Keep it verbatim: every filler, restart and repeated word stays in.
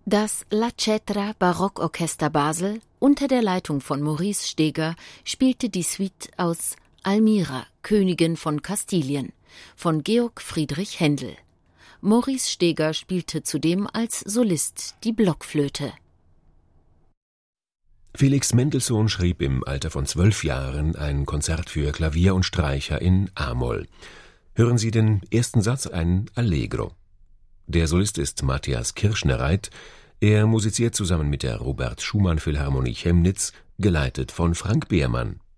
Das La Cetra Barockorchester Basel unter der Leitung von Maurice Steger spielte die Suite aus Almira, Königin von Kastilien, von Georg Friedrich Händel. Maurice Steger spielte zudem als Solist die Blockflöte. Felix Mendelssohn schrieb im Alter von zwölf Jahren ein Konzert für Klavier und Streicher in a-Moll. Hören Sie den ersten Satz, ein Allegro. Der Solist ist Matthias Kirschnereit. Er musiziert zusammen mit der Robert Schumann Philharmonie Chemnitz, geleitet von Frank Behrmann.